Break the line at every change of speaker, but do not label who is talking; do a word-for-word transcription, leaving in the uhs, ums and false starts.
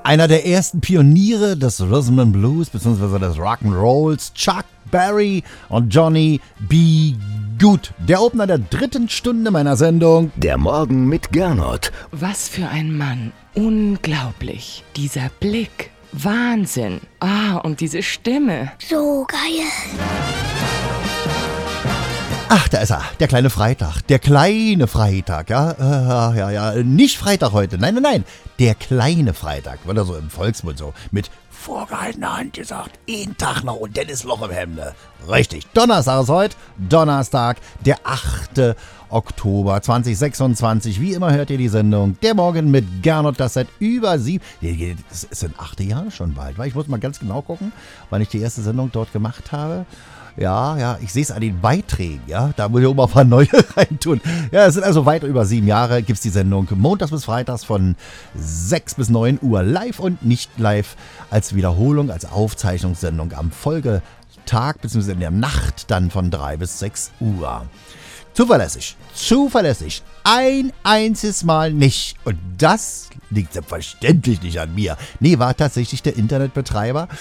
Einer der ersten Pioniere des Rhythm and Blues bzw. des Rock'n'Rolls, Chuck Berry und Johnny B. Good. Der Opener der dritten Stunde meiner Sendung.
Der Morgen mit Gernot.
Was für ein Mann. Unglaublich. Dieser Blick. Wahnsinn. Ah, und diese Stimme.
So geil.
Ach, da ist er, der kleine Freitag, der kleine Freitag, ja, äh, ja, ja, nicht Freitag heute, nein, nein, nein, der kleine Freitag, wird er so im Volksmund so mit vorgehaltener Hand gesagt, einen Tag noch und dann ist Loch im Hemde. Richtig, Donnerstag ist heute, Donnerstag, der achte Oktober zweitausendsechsundzwanzig, wie immer hört ihr die Sendung, der Morgen mit Gernot, das seit über sieben, das sind achte Jahre schon bald, weil ich muss mal ganz genau gucken, wann ich die erste Sendung dort gemacht habe. Ja, ja, ich sehe es an den Beiträgen, ja, da muss ich auch mal ein paar neue reintun. Ja, es sind also weit über sieben Jahre, gibt es die Sendung montags bis freitags von sechs bis neun Uhr live und nicht live als Wiederholung, als Aufzeichnungssendung am Folgetag bzw. in der Nacht dann von drei bis sechs Uhr. Zuverlässig, zuverlässig, ein einziges Mal nicht. Und das liegt selbstverständlich nicht an mir. Nee, war tatsächlich der Internetbetreiber.